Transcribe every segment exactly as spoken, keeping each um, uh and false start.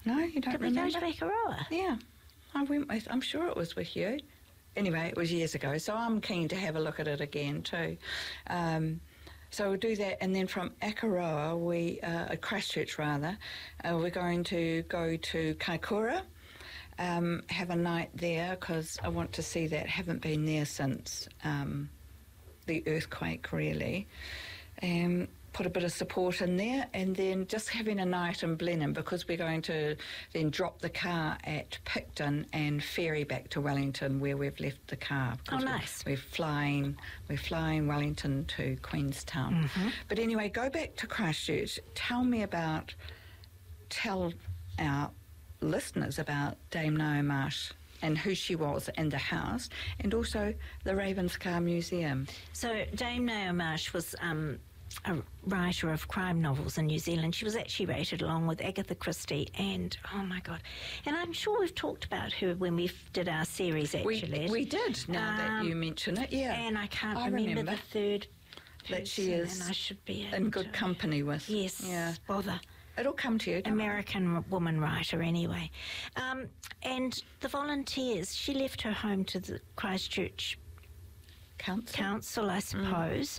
No, you don't Did we remember? go to Akaroa? Yeah, I went with, I'm sure it was with you. Anyway, it was years ago, so I'm keen to have a look at it again too. Um, so we'll do that, and then from Akaroa, we, uh, at Christchurch rather, uh, we're going to go to Kaikoura, um, have a night there, because I want to see that. Haven't been there since um, the earthquake, really. Um, put a bit of support in there, and then just having a night in Blenheim, because we're going to then drop the car at Picton and ferry back to Wellington where we've left the car. Oh, nice. We're, we're flying, we're flying Wellington to Queenstown. Mm-hmm. But anyway, go back to Christchurch. Tell me about, tell our listeners about Dame Ngaio Marsh and who she was and the house, and also the Ravenscar Museum. So Dame Ngaio Marsh was um, a writer of crime novels in New Zealand. She was actually rated along with Agatha Christie and, oh my God, and I'm sure we've talked about her when we did our series, actually. We, we did, now um, that you mention it, yeah. And I can't I remember, remember the third that she is and I should be in good to, company with. Yes, yeah. bother. It'll come to you. American woman writer, anyway. Um, and the volunteers, she left her home to the Christchurch Council, Council I suppose. Mm.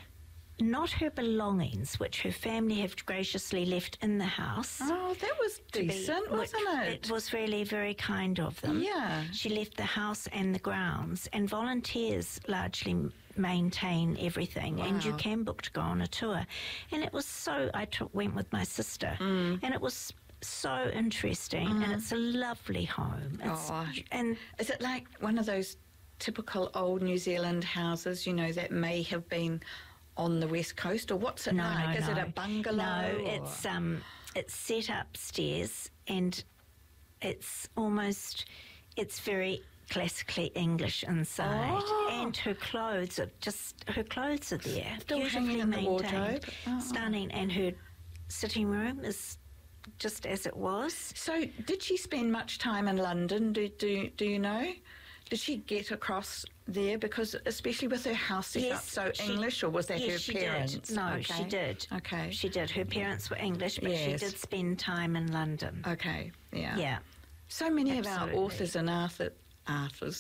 Not her belongings, which her family have graciously left in the house. Oh, that was decent, be, wasn't it? It was really very kind of them. Yeah. She left the house and the grounds, and volunteers largely maintain everything. Wow. And you can book to go on a tour. And it was so, I took, went with my sister, mm. and it was so interesting, mm. and it's a lovely home. It's, oh. And is it like one of those typical old New Zealand houses, you know, that may have been on the west coast, or what's it no, like? No, Is no. it a bungalow? No, or? it's um, it's set upstairs, and it's almost, it's very classically English inside, oh. and her clothes are just, her clothes are there, still beautifully hanging in the maintained, wardrobe, oh. stunning, and her sitting room is just as it was. So, did she spend much time in London? Do do do you know? Did she get across there? Because especially with her house set yes, up so she, English, or was that yes, her she parents? Did. No, okay. she did. Okay. She did. Her parents were English, but yes. she did spend time in London. Okay, yeah. Yeah. So many Absolutely. of our authors and author, authors,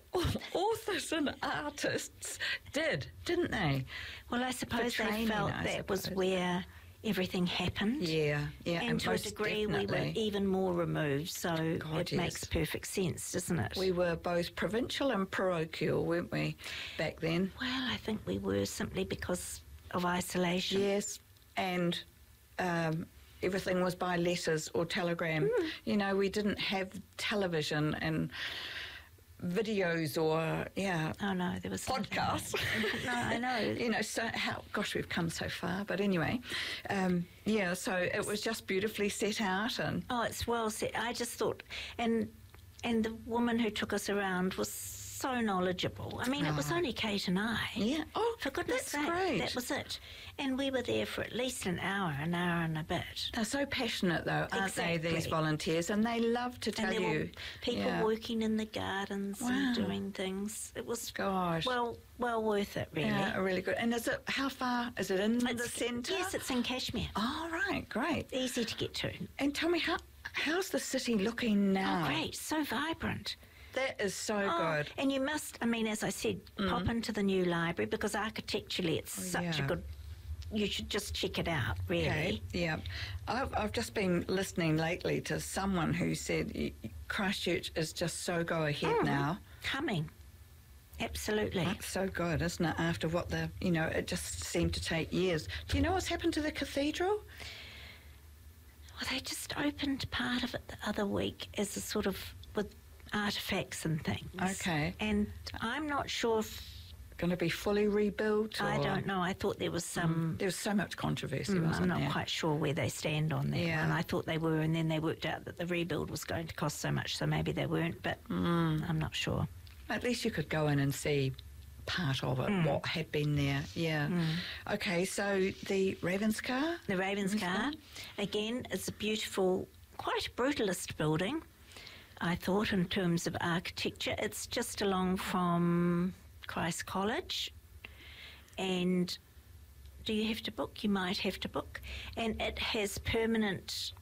authors and artists did, didn't they? Well, I suppose training, they felt I that suppose. was where everything happened. Yeah, yeah. And, and to a most degree definitely. we were even more removed, so God, it yes. makes perfect sense, doesn't it? We were both provincial and parochial, weren't we, back then? Well, I think we were simply because of isolation. Yes, and um, everything was by letters or telegram. Mm. You know, we didn't have television and videos or, yeah. Oh, no, there was podcasts. No, I know. You know, so how, gosh, we've come so far. But anyway, um, yeah, so it was just beautifully set out. And oh, it's well set. I just thought, and and the woman who took us around was so knowledgeable. I mean, oh. it was only Kate and I. Yeah. Oh, for goodness that's sake, great. that was it. And we were there for at least an hour, an hour and a bit. They're so passionate, though, aren't exactly. they, these volunteers? And they love to tell and there you. Were people yeah. working in the gardens wow. and doing things. It was gosh, well, well worth it, really. Yeah, really good. And is it, how far, is it in it's, the centre? Yes, it's in Cashmere. Oh, right, great. Easy to get to. And tell me, how how's the city looking now? Oh, great, so vibrant. That is so oh, good. And you must, I mean, as I said, mm. pop into the new library, because architecturally it's oh, such yeah. a good, you should just check it out, really. Okay, yeah. I've, I've just been listening lately to someone who said Christchurch is just so go ahead mm. now. Coming. Absolutely. That's so good, isn't it? After what the, you know, it just seemed to take years. Do you know what's happened to the cathedral? Well, they just opened part of it the other week as a sort of, with artefacts and things. Okay. And I'm not sure if... Going to be fully rebuilt? Or? I don't know. I thought there was some... Mm. There was so much controversy, mm, wasn't I'm not there? quite sure where they stand on that yeah. one. I thought they were, and then they worked out that the rebuild was going to cost so much, so maybe they weren't, but mm. I'm not sure. At least you could go in and see part of it, mm. what had been there. Yeah. Mm. Okay, so the Ravenscar? The Ravenscar, again, it's a beautiful, quite a brutalist building, I thought, in terms of architecture. It's just along from Christ College, and do you have to book? You might have to book. And it has permanent